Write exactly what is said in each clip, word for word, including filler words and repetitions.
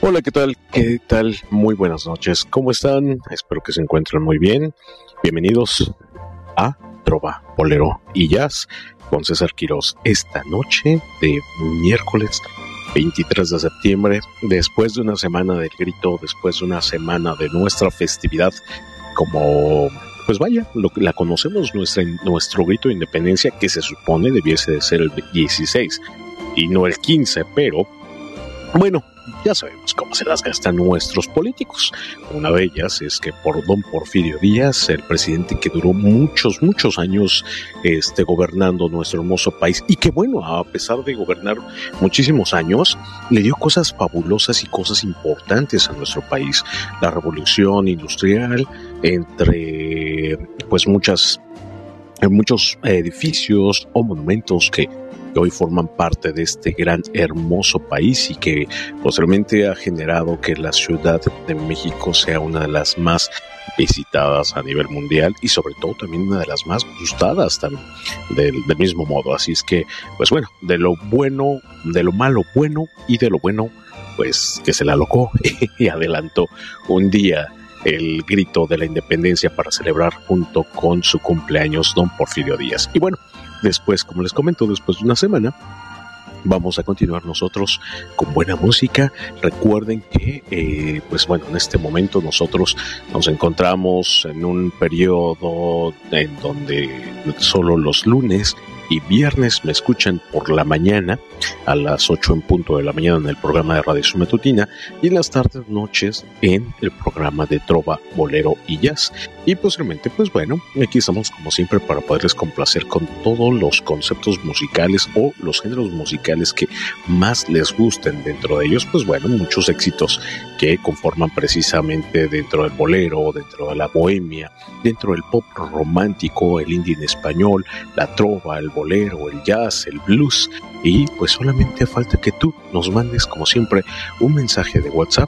Hola, ¿qué tal? ¿Qué tal? Muy buenas noches. ¿Cómo están? Espero que se encuentren muy bien. Bienvenidos a Trova, Bolero y Jazz con César Quirós. Esta noche de miércoles veintitrés de septiembre, después de una semana del grito, después de una semana de nuestra festividad, como, pues vaya, lo que la conocemos, nuestra, nuestro grito de independencia, que se supone debiese de ser el dieciséis y no el quince, pero bueno, ya sabemos cómo se las gastan nuestros políticos. Una de ellas es que por don Porfirio Díaz, el presidente que duró muchos, muchos años este, gobernando nuestro hermoso país, y que bueno, a pesar de gobernar muchísimos años, le dio cosas fabulosas y cosas importantes a nuestro país. La revolución industrial, entre pues muchas, muchos edificios o monumentos que que hoy forman parte de este gran hermoso país y que posteriormente ha generado que la Ciudad de México sea una de las más visitadas a nivel mundial y sobre todo también una de las más gustadas también del, del mismo modo. Así es que, pues bueno, de lo bueno, de lo malo bueno y de lo bueno, pues que se la alocó y adelantó un día el grito de la independencia para celebrar junto con su cumpleaños don Porfirio Díaz. Y bueno, después, como les comento, después de una semana, vamos a continuar nosotros con buena música. Recuerden que, eh, pues bueno, en este momento nosotros nos encontramos en un periodo en donde solo los lunes y viernes me escuchan por la mañana a las ocho en punto de la mañana en el programa de Radio Matutina y en las tardes noches en el programa de Trova, Bolero y Jazz. Y posteriormente, pues bueno, aquí estamos como siempre para poderles complacer con todos los conceptos musicales o los géneros musicales que más les gusten. Dentro de ellos, pues bueno, muchos éxitos que conforman precisamente dentro del bolero, dentro de la bohemia, dentro del pop romántico, el indie en español, la trova, el bolero, el jazz, el blues. Y pues solamente falta que tú nos mandes, como siempre, un mensaje de WhatsApp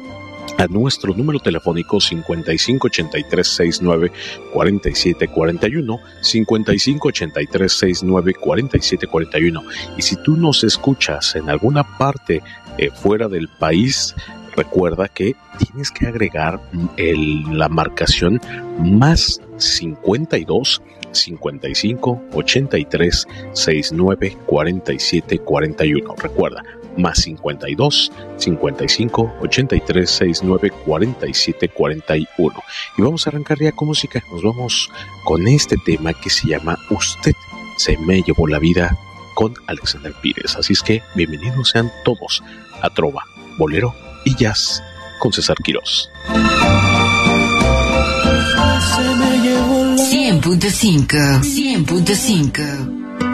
a nuestro número telefónico cincuenta y cinco ochenta y tres sesenta y nueve cuarenta y siete cuarenta y uno, cincuenta y cinco ochenta y tres sesenta y nueve cuarenta y siete cuarenta y uno. Y si tú nos escuchas en alguna parte eh, fuera del país, recuerda que tienes que agregar el, la marcación más cincuenta y dos cincuenta y cinco ochenta y tres sesenta y nueve cuarenta y siete cuarenta y uno. Recuerda, más cincuenta y dos cincuenta y cinco ochenta y tres sesenta y nueve cuarenta y siete cuarenta y uno. Y vamos a arrancar ya con música. Nos vamos con este tema que se llama Usted se me llevó la vida, con Alexander Pires. Así es que bienvenidos sean todos a Trova, Bolero y Jazz con César Quirós. cien punto cinco, cien punto cinco.